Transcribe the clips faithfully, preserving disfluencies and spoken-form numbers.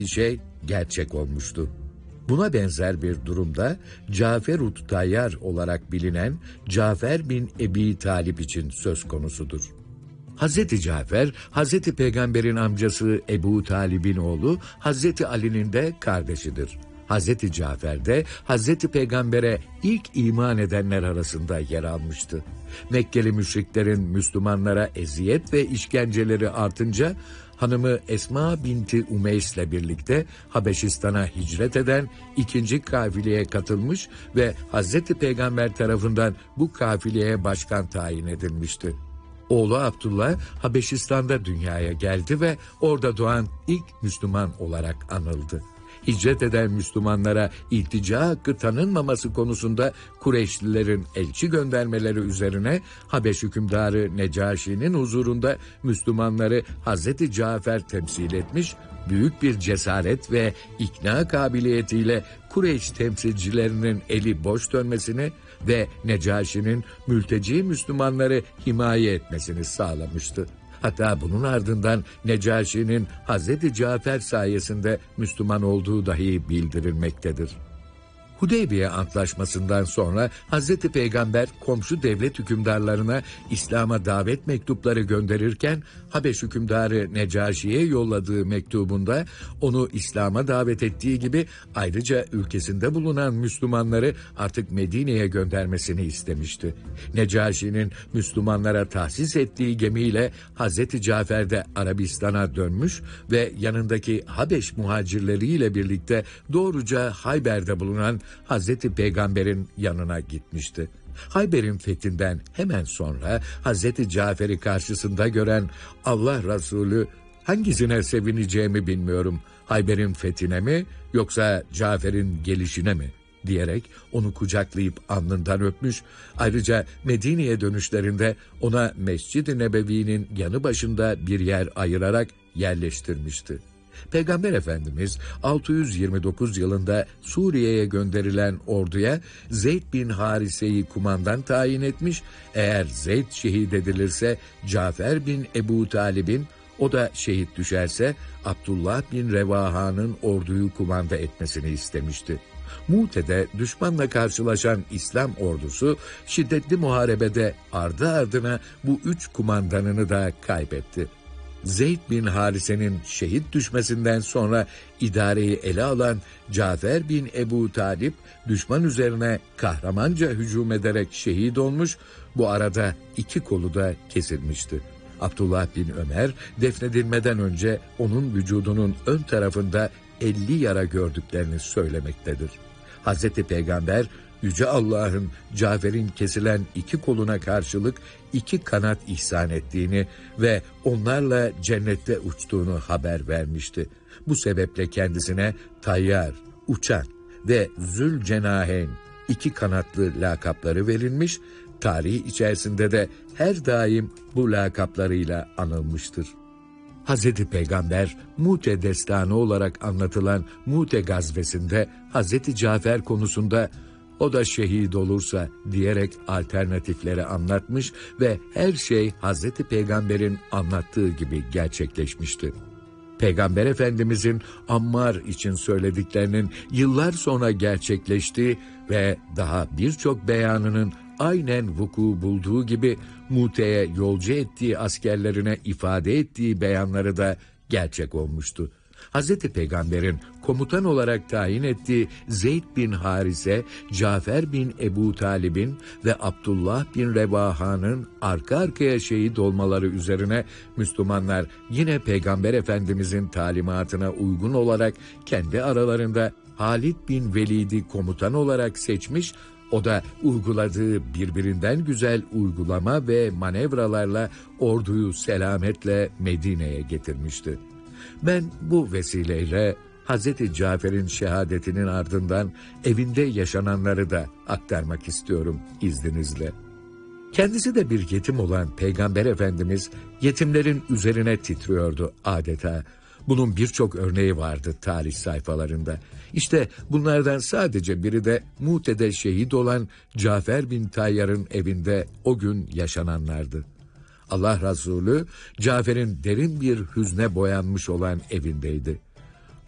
şey gerçek olmuştu. Buna benzer bir durumda Cafer-ut Tayyar olarak bilinen Cafer bin Ebi Talip için söz konusudur. Hazreti Cafer, Hazreti Peygamber'in amcası Ebu Talib'in oğlu, Hazreti Ali'nin de kardeşidir. Hazreti Cafer de Hazreti Peygamber'e ilk iman edenler arasında yer almıştı. Mekkeli müşriklerin Müslümanlara eziyet ve işkenceleri artınca hanımı Esma binti Umeys'le birlikte Habeşistan'a hicret eden ikinci kafileye katılmış ve Hazreti Peygamber tarafından bu kafileye başkan tayin edilmişti. Oğlu Abdullah Habeşistan'da dünyaya geldi ve orada doğan ilk Müslüman olarak anıldı. Hicret eden Müslümanlara iltica hakkı tanınmaması konusunda Kureyşlilerin elçi göndermeleri üzerine Habeş hükümdarı Necaşi'nin huzurunda Müslümanları Hazreti Cafer temsil etmiş, büyük bir cesaret ve ikna kabiliyetiyle Kureyş temsilcilerinin eli boş dönmesini ve Necaşi'nin mülteci Müslümanları himaye etmesini sağlamıştı. Hatta bunun ardından Necaşi'nin Hazreti Cafer sayesinde Müslüman olduğu dahi bildirilmektedir. Hudeybiye Antlaşması'ndan sonra Hazreti Peygamber komşu devlet hükümdarlarına İslam'a davet mektupları gönderirken Habeş hükümdarı Necaşi'ye yolladığı mektubunda onu İslam'a davet ettiği gibi ayrıca ülkesinde bulunan Müslümanları artık Medine'ye göndermesini istemişti. Necaşi'nin Müslümanlara tahsis ettiği gemiyle Hazreti Cafer de Arabistan'a dönmüş ve yanındaki Habeş muhacirleriyle birlikte doğruca Hayber'de bulunan Hazreti Peygamber'in yanına gitmişti. Hayber'in fethinden hemen sonra Hazreti Cafer'i karşısında gören Allah Resulü hangisine sevineceğimi bilmiyorum. Hayber'in fethine mi yoksa Cafer'in gelişine mi diyerek onu kucaklayıp alnından öpmüş. Ayrıca Medine'ye dönüşlerinde ona Mescid-i Nebevi'nin yanı başında bir yer ayırarak yerleştirmişti. Peygamber Efendimiz altı yüz yirmi dokuz yılında Suriye'ye gönderilen orduya Zeyd bin Harise'yi kumandan tayin etmiş, eğer Zeyd şehit edilirse Cafer bin Ebu Talib'in, o da şehit düşerse Abdullah bin Revaha'nın orduyu kumanda etmesini istemişti. Mu'te'de düşmanla karşılaşan İslam ordusu şiddetli muharebede ardı ardına bu üç kumandanını da kaybetti. Zeyd bin Harise'nin şehit düşmesinden sonra idareyi ele alan Cafer bin Ebu Talip düşman üzerine kahramanca hücum ederek şehit olmuş, bu arada iki kolu da kesilmişti. Abdullah bin Ömer defnedilmeden önce onun vücudunun ön tarafında elli yara gördüklerini söylemektedir. Hazreti Peygamber Yüce Allah'ın Cafer'in kesilen iki koluna karşılık iki kanat ihsan ettiğini ve onlarla cennette uçtuğunu haber vermişti. Bu sebeple kendisine Tayyar, uçan ve Zülcenaheyn iki kanatlı lakapları verilmiş, tarih içerisinde de her daim bu lakaplarıyla anılmıştır. Hazreti Peygamber Mu'te destanı olarak anlatılan Mu'te gazvesinde Hazreti Cafer konusunda o da şehit olursa diyerek alternatifleri anlatmış ve her şey Hazreti Peygamber'in anlattığı gibi gerçekleşmişti. Peygamber Efendimizin Ammar için söylediklerinin yıllar sonra gerçekleştiği ve daha birçok beyanının aynen vuku bulduğu gibi Mu'te'ye yolcu ettiği askerlerine ifade ettiği beyanları da gerçek olmuştu. Hazreti Peygamber'in komutan olarak tayin ettiği Zeyd bin Harise, Cafer bin Ebu Talib'in ve Abdullah bin Revaha'nın arka arkaya şehit olmaları üzerine Müslümanlar yine Peygamber Efendimizin talimatına uygun olarak kendi aralarında Halid bin Velid'i komutan olarak seçmiş, o da uyguladığı birbirinden güzel uygulama ve manevralarla orduyu selametle Medine'ye getirmişti. Ben bu vesileyle Hazreti Cafer'in şehadetinin ardından evinde yaşananları da aktarmak istiyorum izninizle. Kendisi de bir yetim olan Peygamber Efendimiz yetimlerin üzerine titriyordu adeta. Bunun birçok örneği vardı tarih sayfalarında. İşte bunlardan sadece biri de Mu'te'de şehit olan Cafer bin Tayyar'ın evinde o gün yaşananlardı. Allah Resulü Cafer'in derin bir hüzne boyanmış olan evindeydi.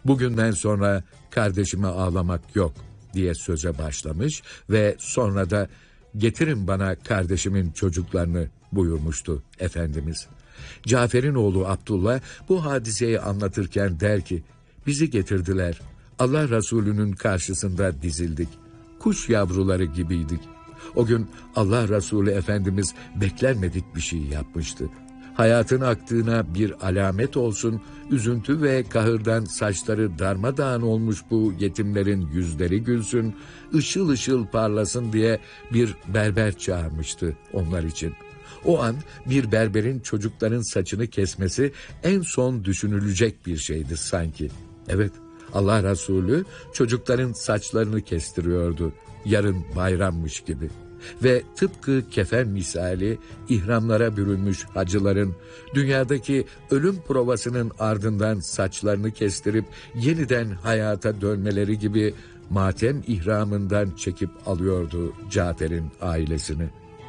bugünden sonra kardeşime ağlamak yok diye söze başlamış ve sonra da getirin bana kardeşimin çocuklarını buyurmuştu Efendimiz. Cafer'in oğlu Abdullah bu hadiseyi anlatırken der ki, bizi getirdiler. Allah Resulü'nün karşısında dizildik. Kuş yavruları gibiydik. O gün Allah Resulü Efendimiz beklenmedik bir şey yapmıştı. Hayatın aktığına bir alamet olsun, üzüntü ve kahırdan saçları darmadağın olmuş bu yetimlerin yüzleri gülsün, ışıl ışıl parlasın diye bir berber çağırmıştı onlar için. O an bir berberin çocukların saçını kesmesi en son düşünülecek bir şeydi sanki. Evet, Allah Resulü çocukların saçlarını kestiriyordu, yarın bayrammış gibi. Ve tıpkı kefen misali ihramlara bürünmüş hacıların dünyadaki ölüm provasının ardından saçlarını kestirip yeniden hayata dönmeleri gibi matem ihramından çekip alıyordu Cafer'in ailesini.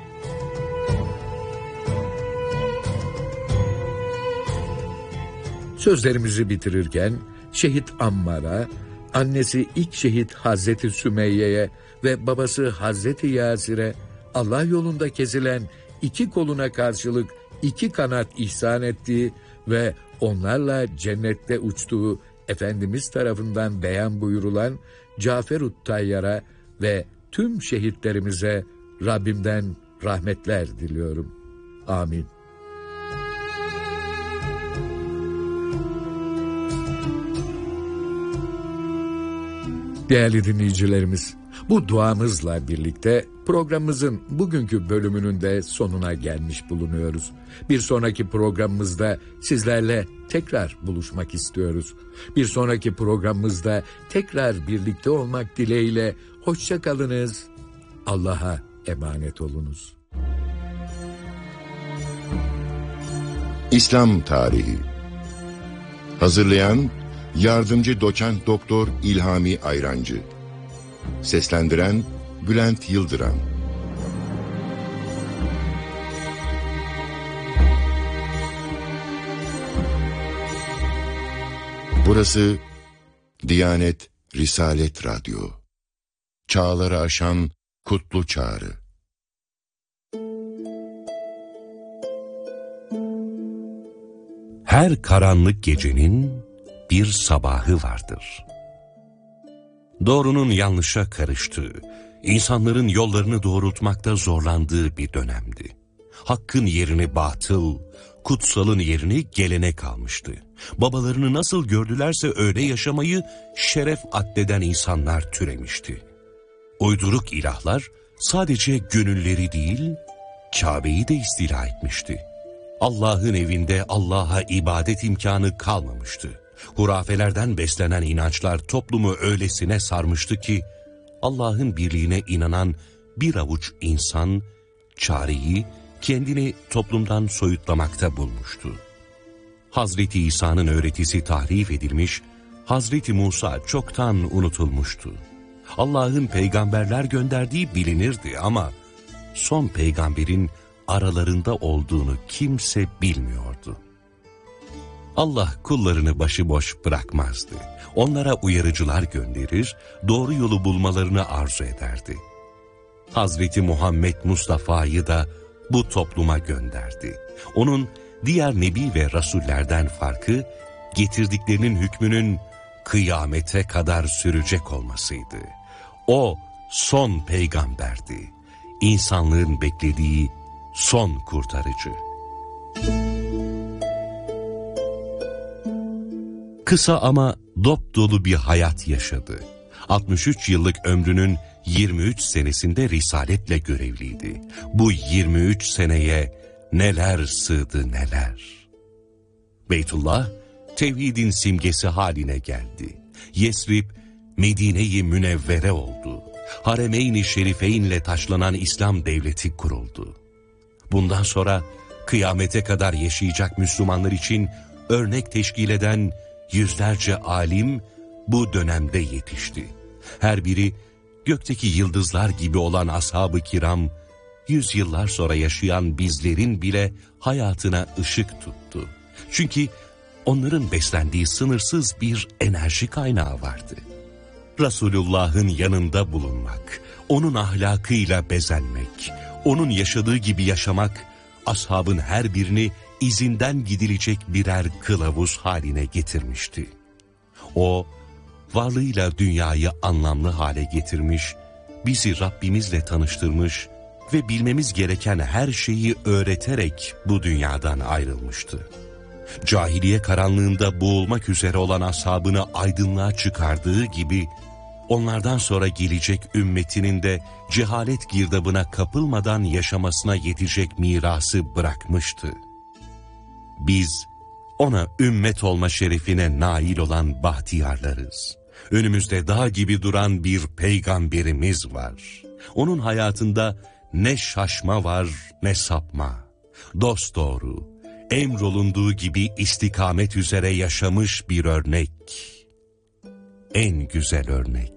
Sözlerimizi bitirirken şehit Ammar'a, annesi ilk şehit Hazreti Sümeyye'ye ve babası Hazreti Yasir'e Allah yolunda kesilen iki koluna karşılık iki kanat ihsan ettiği ve onlarla cennette uçtuğu Efendimiz tarafından beyan buyurulan Cafer-ut Tayyar'a ve tüm şehitlerimize Rabbimden rahmetler diliyorum. Amin. Değerli dinleyicilerimiz, bu duamızla birlikte programımızın bugünkü bölümünün de sonuna gelmiş bulunuyoruz. Bir sonraki programımızda sizlerle tekrar buluşmak istiyoruz. Bir sonraki programımızda tekrar birlikte olmak dileğiyle hoşça kalınız. Allah'a emanet olunuz. İslam Tarihi. Hazırlayan Yardımcı Doçent Doktor İlhami Ayrancı. Seslendiren Bülent Yıldıran. Burası Diyanet Risalet Radyo. Çağları aşan kutlu çağrı. Her karanlık gecenin bir sabahı vardır. Doğrunun yanlışa karıştığı, insanların yollarını doğrultmakta zorlandığı bir dönemdi. Hakkın yerini batıl, kutsalın yerini gelenek almıştı. Babalarını nasıl gördülerse öyle yaşamayı şeref addeden insanlar türemişti. Uyduruk ilahlar sadece gönülleri değil, Kabe'yi de istila etmişti. Allah'ın evinde Allah'a ibadet imkanı kalmamıştı. Hurafelerden beslenen inançlar toplumu öylesine sarmıştı ki, Allah'ın birliğine inanan bir avuç insan, çareyi kendini toplumdan soyutlamakta bulmuştu. Hazreti İsa'nın öğretisi tahrif edilmiş, Hazreti Musa çoktan unutulmuştu. Allah'ın peygamberler gönderdiği bilinirdi ama son peygamberin aralarında olduğunu kimse bilmiyordu. Allah kullarını başıboş bırakmazdı. Onlara uyarıcılar gönderir, doğru yolu bulmalarını arzu ederdi. Hazreti Muhammed Mustafa'yı da bu topluma gönderdi. Onun diğer nebi ve rasullerden farkı, getirdiklerinin hükmünün kıyamete kadar sürecek olmasıydı. O son peygamberdi. İnsanlığın beklediği son kurtarıcı. Kısa ama dop dolu bir hayat yaşadı. altmış üç yıllık ömrünün yirmi üç senesinde risaletle görevliydi. Bu yirmi üç seneye neler sığdı neler. Beytullah, tevhidin simgesi haline geldi. Yesrib, Medine-i Münevvere oldu. Haremeyn-i Şerifeyn'le taşlanan İslam devleti kuruldu. Bundan sonra kıyamete kadar yaşayacak Müslümanlar için örnek teşkil eden yüzlerce alim bu dönemde yetişti. Her biri gökteki yıldızlar gibi olan ashab-ı kiram, yüzyıllar sonra yaşayan bizlerin bile hayatına ışık tuttu. Çünkü onların beslendiği sınırsız bir enerji kaynağı vardı. Resulullah'ın yanında bulunmak, onun ahlakıyla bezenmek, onun yaşadığı gibi yaşamak, ashabın her birini izinden gidilecek birer kılavuz haline getirmişti. O, varlığıyla dünyayı anlamlı hale getirmiş, bizi Rabbimizle tanıştırmış ve bilmemiz gereken her şeyi öğreterek bu dünyadan ayrılmıştı. Cahiliye karanlığında boğulmak üzere olan ashabını aydınlığa çıkardığı gibi, onlardan sonra gelecek ümmetinin de cehalet girdabına kapılmadan yaşamasına yetecek mirası bırakmıştı. Biz, ona ümmet olma şerefine nail olan bahtiyarlarız. Önümüzde dağ gibi duran bir peygamberimiz var. Onun hayatında ne şaşma var ne sapma. Dosdoğru, emrolunduğu gibi istikamet üzere yaşamış bir örnek. En güzel örnek.